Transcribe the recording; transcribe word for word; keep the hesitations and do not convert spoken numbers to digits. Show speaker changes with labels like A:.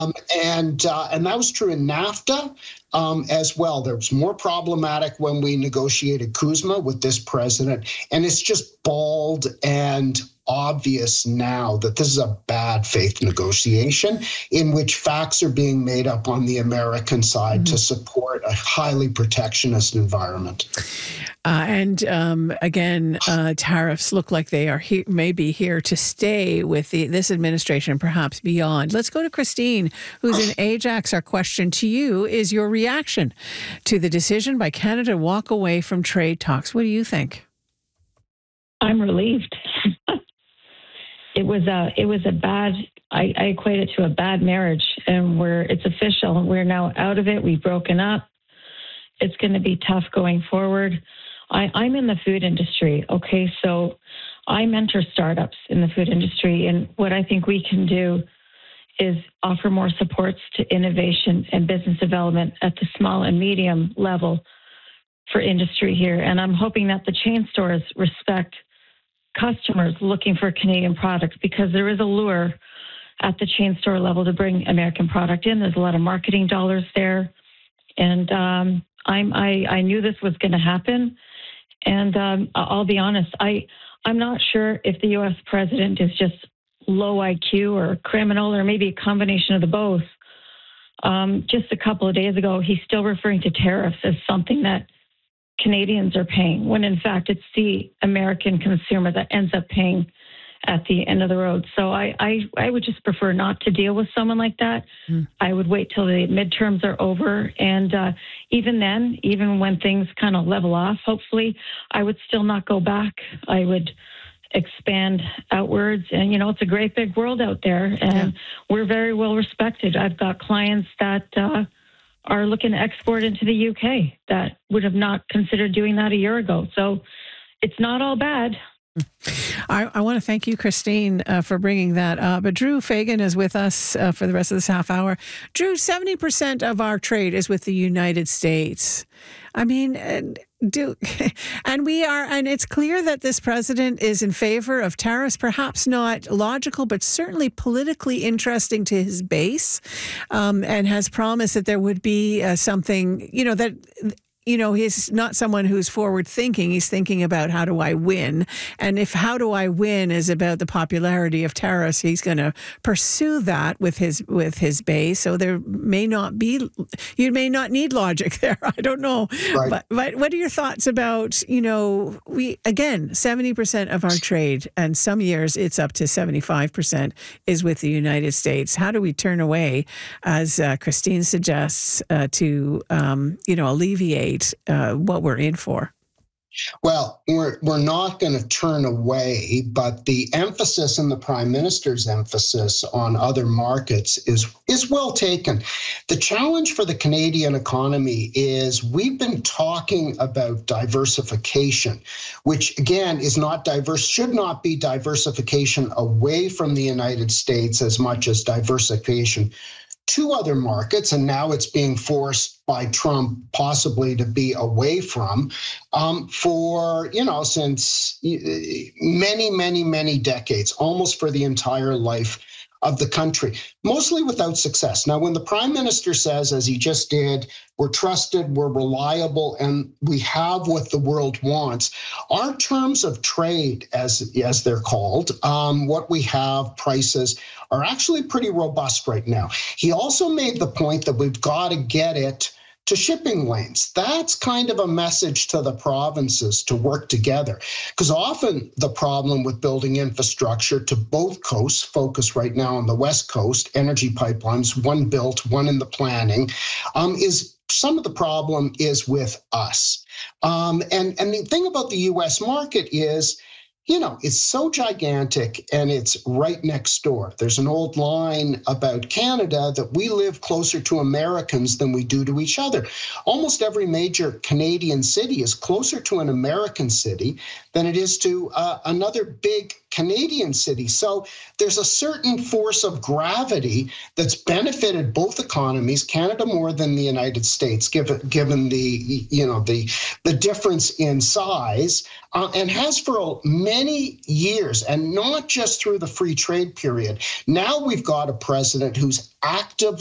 A: Um, and uh, and that was true in NAFTA um, as well. There was more problematic when we negotiated CUSMA with this president, and it's just bald and obvious now that this is a bad faith negotiation in which facts are being made up on the American side mm-hmm. to support a highly protectionist environment.
B: Uh, and um, again, uh, tariffs look like they are he- maybe here to stay with the, this administration, perhaps beyond. Let's go to Christine, who's in Ajax. Our question to you is your reaction to the decision by Canada to walk away from trade talks. What do you think?
C: I'm relieved. It was a it was a bad. I, I equate it to a bad marriage, and we're it's official. We're now out of it. We've broken up. It's going to be tough going forward. I, I'm in the food industry. Okay, so I mentor startups in the food industry, and what I think we can do is offer more supports to innovation and business development at the small and medium level for industry here. And I'm hoping that the chain stores respect customers looking for Canadian products, because there is a lure at the chain store level to bring American product in. There's a lot of marketing dollars there. And um, I'm, I, I knew this was going to happen. And um, I'll be honest, I, I'm not sure if the U S president is just low I Q or criminal, or maybe a combination of the both. Um, just a couple of days ago, he's still referring to tariffs as something that Canadians are paying, when in fact it's the American consumer that ends up paying at the end of the road. So I, I, I would just prefer not to deal with someone like that. Mm. I would wait till the midterms are over. And uh, even then, even when things kind of level off, hopefully, I would still not go back. I would expand outwards. And, you know, it's a great big world out there, and yeah. we're very well respected. I've got clients that uh, are looking to export into the U K that would have not considered doing that a year ago. So it's not all bad.
B: I, I want to thank you, Christine, uh, for bringing that up. But Drew Fagan is with us uh, for the rest of this half hour. Drew, seventy percent of our trade is with the United States. I mean, and do and we are, and it's clear that this president is in favor of tariffs, perhaps not logical, but certainly politically interesting to his base, um, and has promised that there would be uh, something, you know, that. You know, he's not someone who's forward thinking. He's thinking about, how do I win? And if how do I win is about the popularity of tariffs, he's going to pursue that with his with his base. So there may not be, you may not need logic there. I don't know. Right. But, but what are your thoughts about, you know, we, again, seventy percent of our trade, and some years it's up to seventy-five percent is with the United States. How do we turn away, as uh, Christine suggests, uh, to, um, you know, alleviate Uh, what we're in for?
A: Well, we're we're not going to turn away, but the emphasis and the Prime Minister's emphasis on other markets is is well taken. The challenge for the Canadian economy is we've been talking about diversification, which again is not diverse, should not be diversification away from the United States as much as diversification to other markets, and now it's being forced by Trump possibly to be away from um, for, you know, since many, many, many decades, almost for the entire life of the country, mostly without success. Now, when the Prime Minister says, as he just did, we're trusted, we're reliable, and we have what the world wants, our terms of trade, as, as they're called, um, what we have, prices, are actually pretty robust right now. He also made the point that we've got to get it to shipping lanes. That's kind of a message to the provinces to work together, because often the problem with building infrastructure to both coasts, focus right now on the West Coast, energy pipelines, one built, one in the planning, um, is some of the problem is with us. Um, and, and the thing about the U S market is, you know, it's so gigantic and it's right next door. There's an old line about Canada that we live closer to Americans than we do to each other. Almost every major Canadian city is closer to an American city than it is to uh, another big Canadian city. So there's a certain force of gravity that's benefited both economies, Canada more than the United States, given given the you know the the difference in size, uh, and has for many years, and not just through the free trade period. Now we've got a president who's actively